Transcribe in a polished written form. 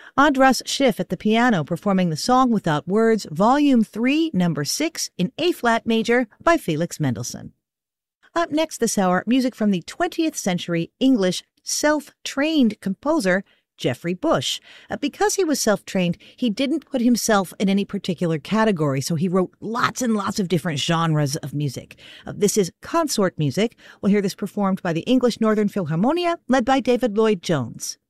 Andras Schiff at the piano performing the Song Without Words, Volume 3, Number 6 in A-flat major by Felix Mendelssohn. Up next this hour, music from the 20th century English self-trained composer Geoffrey Bush. Because he was self-trained, he didn't put himself in any particular category, so he wrote lots and lots of different genres of music. This is consort music. We'll hear this performed by the English Northern Philharmonia, led by David Lloyd Jones.